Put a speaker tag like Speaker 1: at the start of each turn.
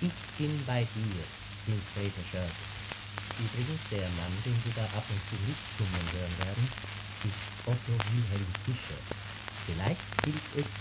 Speaker 1: Ich bin bei dir, singt Grete Schörk. Übrigens, der Mann, den Sie da ab und zu mitsummen hören werden, ist Otto Wilhelm Fischer. Vielleicht gilt es